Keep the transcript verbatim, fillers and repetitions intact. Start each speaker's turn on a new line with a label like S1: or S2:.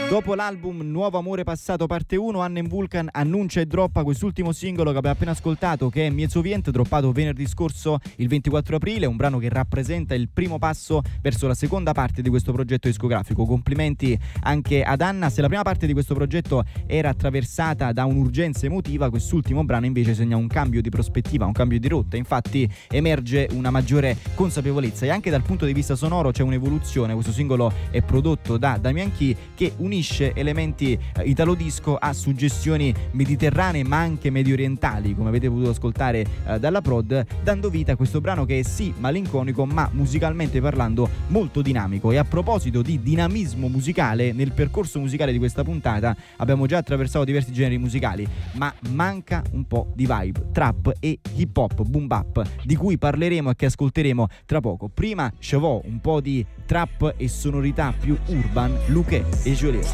S1: Dopo l'album Nuovo Amore Passato parte uno, Annen Vulcan annuncia e droppa quest'ultimo singolo che abbiamo appena ascoltato, che è Miezovient, droppato venerdì scorso il ventiquattro aprile, un brano che rappresenta il primo passo verso la seconda parte di questo progetto discografico. Complimenti anche ad Anna. Se la prima parte di questo progetto era attraversata da un'urgenza emotiva, quest'ultimo brano invece segna un cambio di prospettiva, un cambio di rotta. Infatti emerge una maggiore consapevolezza e anche dal punto di vista sonoro c'è un'evoluzione. Questo singolo è prodotto da Damian Key, che unisce elementi eh, italo disco a suggestioni mediterranee ma anche medio orientali, come avete potuto ascoltare eh, dalla prod, dando vita a questo brano che è sì malinconico ma musicalmente parlando molto dinamico. E a proposito di dinamismo musicale, nel percorso musicale di questa puntata abbiamo già attraversato diversi generi musicali, ma manca un po' di vibe trap e hip hop boom bap, di cui parleremo e che ascolteremo tra poco. Prima Chavot, un po' di trap e sonorità più urban, Luque e Joliet.